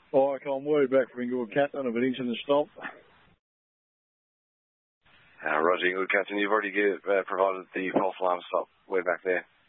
Oh, I'm worried about Ringwood Captain if it isn't a stop. Roger, good Captain. You've already provided the false alarm stop way back there.